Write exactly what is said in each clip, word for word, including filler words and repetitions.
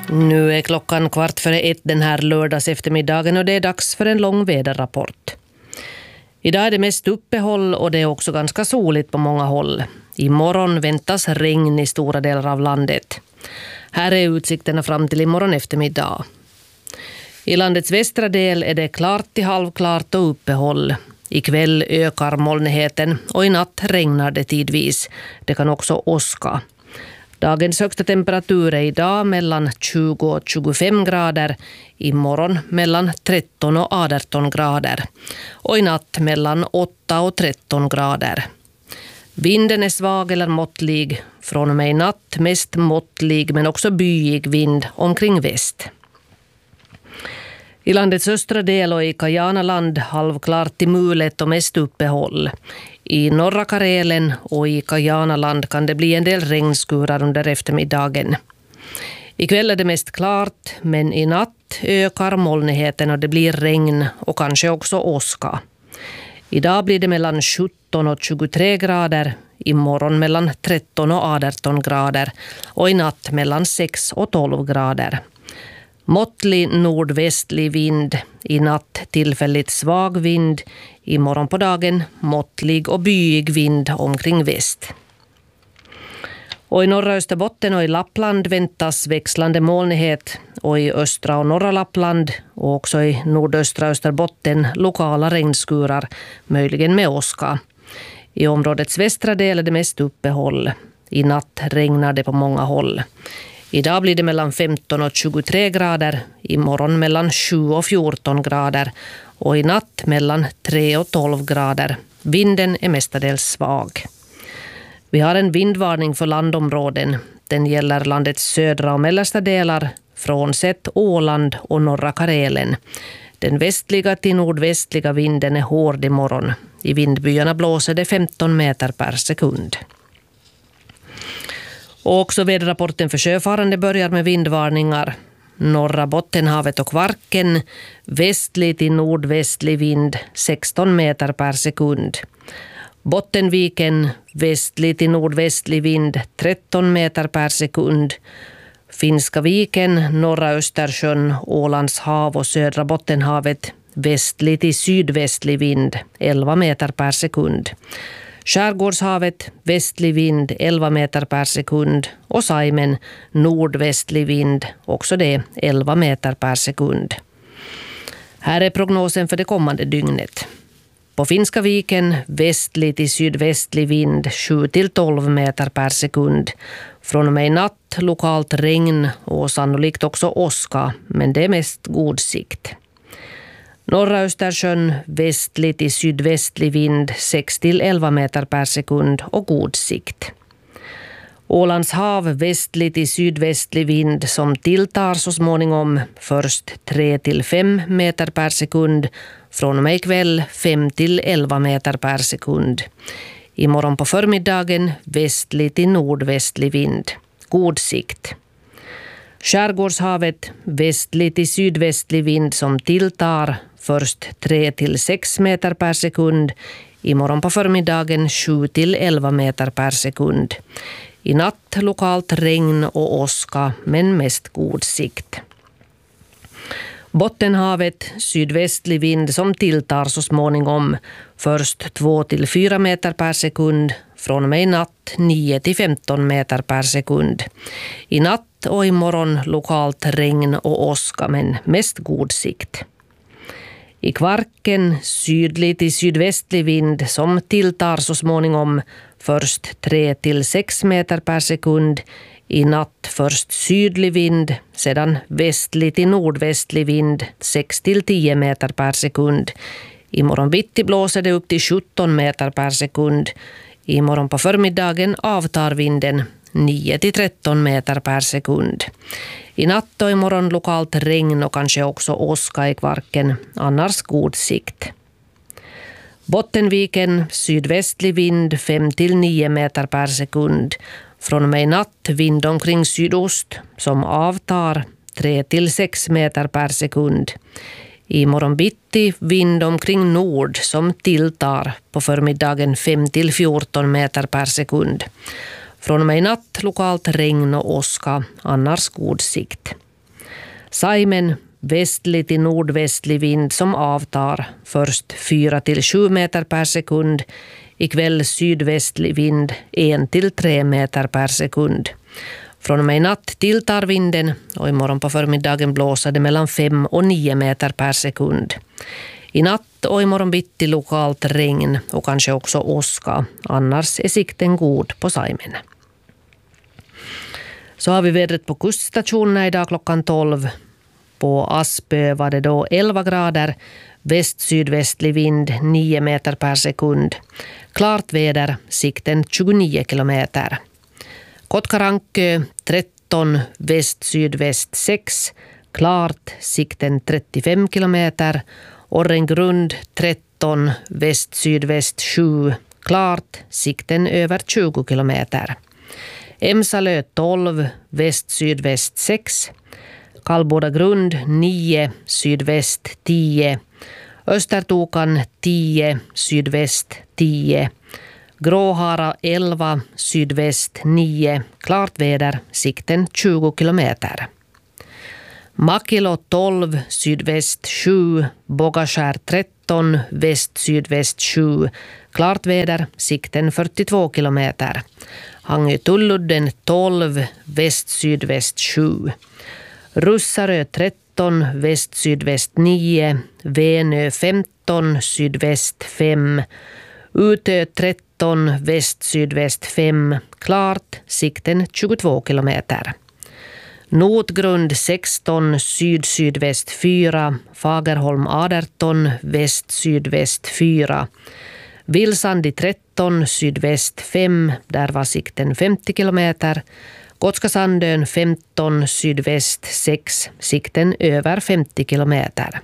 Nu är klockan kvart före ett den här lördags eftermiddagen och det är dags för en lång väderrapport. Idag är det mest uppehåll och det är också ganska soligt på många håll. Imorgon väntas regn i stora delar av landet. Här är utsikterna fram till imorgon eftermiddag. I landets västra del är det klart till halvklart och uppehåll. Ikväll ökar molnigheten och i natt regnar det tidvis. Det kan också åska. Dagens högsta temperatur är idag mellan tjugo och tjugofem grader, imorgon mellan tretton och arton grader och i natt mellan åtta och tretton grader. Vinden är svag eller måttlig, från och med i natt mest måttlig men också byig vind omkring väst. I landets östra del och i Kajanaland halvklart till mulet och mest uppehåll. I norra Karelen och i Kajanaland kan det bli en del regnskurar under eftermiddagen. Ikväll är det mest klart, men i natt ökar molnigheten och det blir regn och kanske också åska. Idag blir det mellan sjutton och tjugotre grader, imorgon mellan tretton och arton grader och i natt mellan sex och tolv grader. Måttlig nordvästlig vind, i natt tillfälligt svag vind, imorgon på dagen måttlig och byig vind omkring väst. Och i norra Österbotten och i Lappland väntas växlande molnighet och i östra och norra Lappland och också i nordöstra Österbotten lokala regnskurar, möjligen med åska. I områdets västra del är det mest uppehåll. I natt regnar det på många håll. Idag blir det mellan femton och tjugotre grader, imorgon mellan sju och fjorton grader och i natt mellan tre och tolv grader. Vinden är mestadels svag. Vi har en vindvarning för landområden. Den gäller landets södra och mellersta delar, frånsett Åland och norra Karelen. Den västliga till nordvästliga vinden är hård imorgon. I vindbyarna blåser det femton meter per sekund. Och också väderrapporten för sjöfarande börjar med vindvarningar. Norra Bottenhavet och Kvarken, västlig till nordvästlig vind, sexton meter per sekund. Bottenviken, västlig till nordvästlig vind, tretton meter per sekund. Finska viken, norra Östersjön, Ålands hav och södra Bottenhavet, västlig till sydvästlig vind, elva meter per sekund. Skärgårdshavet, västlig vind, elva meter per sekund och Saimen, nordvästlig vind, också det, elva meter per sekund. Här är prognosen för det kommande dygnet. På Finska viken, västlig till sydvästlig vind, sju till tolv meter per sekund. Från och med i natt lokalt regn och sannolikt också åska, men det är mest god sikt. Norra Östersjön, västlig till sydvästlig vind, sex till elva meter per sekund och god sikt. Ålands hav, västlig till sydvästlig vind som tilltar så småningom, först tre till fem meter per sekund, från och med ikväll fem till elva meter per sekund. Imorgon på förmiddagen, västlig till nordvästlig vind, god sikt. Skärgårdshavet, västlig till sydvästlig vind som tilltar, först tre till sex meter per sekund, imorgon på förmiddagen sju till elva meter per sekund. I natt lokalt regn och åska, men mest god sikt. Bottenhavet, sydvästlig vind som tilltar så småningom, först två till fyra meter per sekund, från och med i natt nio till femton meter per sekund. I natt och imorgon lokalt regn och åska, men mest god sikt. I Kvarken, sydlig till sydvästlig vind som tilltar så småningom, först tre till sex meter per sekund. I natt först sydlig vind, sedan västlig till nordvästlig vind, sex till tio meter per sekund. Imorgon bitti blåser det upp till sjutton meter per sekund. Imorgon på förmiddagen avtar vinden nio till tretton meter per sekund. I natt och imorgon lokalt regn och kanske också åska i Kvarken, annars god sikt. Bottenviken, sydvästlig vind fem till nio meter per sekund. Från och med i natt vind omkring sydost som avtar tre till sex meter per sekund. I morgon bitti vind omkring nord som tilltar på förmiddagen fem till fjorton meter per sekund. Från och med i natt lokalt regn och åska, annars god sikt. Saimen västlig till nordvästlig vind som avtar, först fyra till sju meter per sekund. Ikväll sydvästlig vind en till tre meter per sekund. Från och med i natt tilltar vinden och imorgon på förmiddagen blåser det mellan fem och nio meter per sekund. I natt och imorgon bitti lokalt regn och kanske också åska. Annars är sikten god på Saimen. Så har vi vädret på kuststationerna idag klockan tolv. På Aspö var det då elva grader. Väst-sydvästlig vind nio meter per sekund. Klart väder, sikten tjugonio kilometer. Kotkarankö tretton, väst-sydväst sex. Klart, sikten trettiofem kilometer. Orrengrund tretton, väst-sydväst sju. Klart, sikten över tjugo kilometer. Emsalö tolv, väst-sydväst sex. Kallbodagrund nio, sydväst tio. Östertokan tio, sydväst tio. Gråhara elva, sydväst nio. Klart väder, sikten tjugo kilometer. Makilo tolv, sydväst sju. Bogaskär tretton, väst-sydväst sju. Klart väder, sikten fyrtiotvå kilometer. Hangö-Tulludden tolv, väst-sydväst sju. Russarö tretton, väst-sydväst nio. Venö femton, sydväst fem. Utö tretton, väst-sydväst fem. Klart, sikten tjugotvå kilometer. Notgrund sexton, syd-sydväst fyra. Fagerholm arton, väst-sydväst fyra. Vilsandi tretton, sydväst fem. Där var sikten femtio kilometer. Gotskasandön femton, sydväst sex. Sikten över femtio kilometer.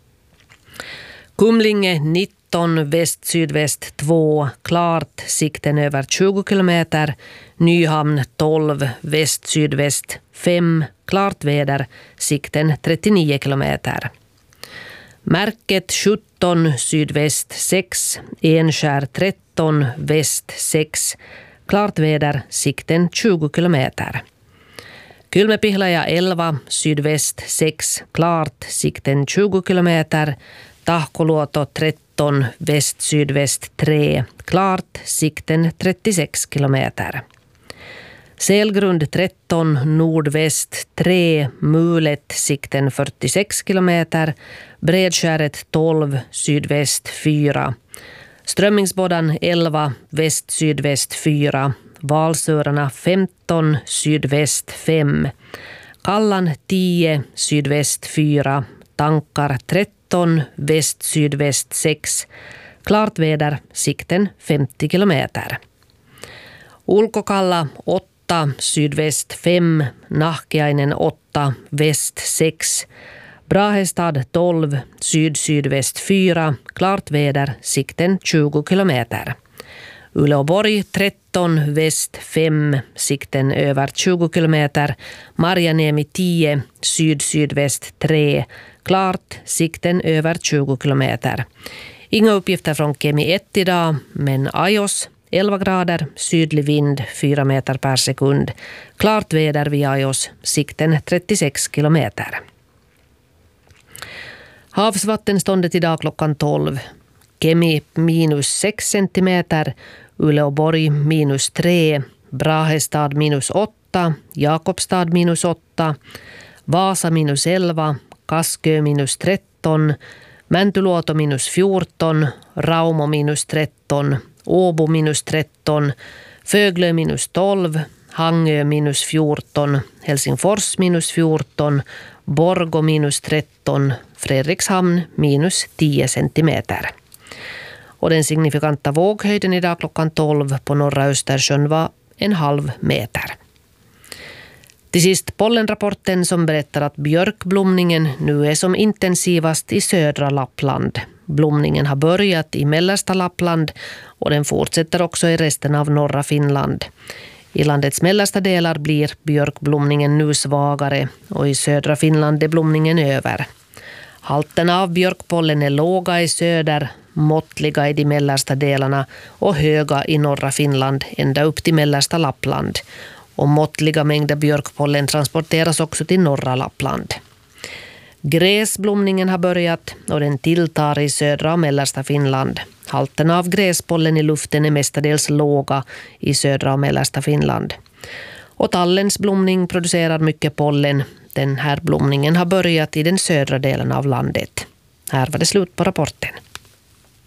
Kumlinge nitton, väst-sydväst två. Klart, sikten över tjugo kilometer. Nyhamn tolv, väst-sydväst fem. Klart väder, sikten trettionio kilometer. Märket sjutton, sydväst sex. Enskär tretton, väst sex. Klart väder, sikten tjugo kilometer. Kylmäpihlaja elva, sydväst sex. Klart, sikten tjugo kilometer. Tahkoluoto tretton, väst-sydväst tre. Klart, sikten trettiosex kilometer. Selgrund tretton, nordväst tre. Mulet, sikten fyrtiosex kilometer. Bredskäret tolv, sydväst fyra. Strömmingsbådan elva, väst-sydväst fyra. Valsörarna femton, sydväst fem. Kallan tio, sydväst fyra. Tankar tretton, väst-sydväst sex. Klart väder, sikten femtio kilometer. Ulkokalla åtta, sydväst fem. Nahkiainen åtta, väst sex. Brahestad tolv, syd-sydväst fyra. Klart väder, sikten tjugo kilometer. Uleåborg tretton, väst fem. Sikten över tjugo kilometer. Marjaniemi tio, syd-sydväst tre. Klart, sikten över tjugo kilometer. Inga uppgifter från Kemi ett idag, men Ajos elva grader, sydlig vind fyra meter per sekund. Klart väder vid Ajos, sikten trettiosex kilometer. Havsvattenståndet idag klockan tolv. Kemi minus sex centimeter, Uleåborg minus tre, Brahestad minus åtta, Jakobstad minus åtta, Vasa minus elva, Kaskö minus tretton, Mäntyluoto minus fjorton, Raumo minus tretton, Åbo minus tretton, Föglö minus tolv, Hangö minus fjorton, Helsingfors minus fjorton, Borgo minus tretton, Fredrikshamn minus tio centimeter. Och den signifikanta våghöjden idag klockan tolv på norra Östersjön var en halv meter. Till sist pollenrapporten som berättar att björkblomningen nu är som intensivast i södra Lappland. Blomningen har börjat i mellersta Lappland och den fortsätter också i resten av norra Finland. I landets mellersta delar blir björkblomningen nu svagare och i södra Finland är blomningen över. Halterna av björkpollen är låga i söder, måttliga i de mellersta delarna och höga i norra Finland ända upp till mellersta Lappland. Och måttliga mängder björkpollen transporteras också till norra Lappland. Gräsblomningen har börjat och den tilltar i södra och mellersta Finland. Halterna av gräspollen i luften är mestadels låga i södra och mellersta Finland. Och tallens blomning producerar mycket pollen. Den här blomningen har börjat i den södra delen av landet. Här var det slut på rapporten.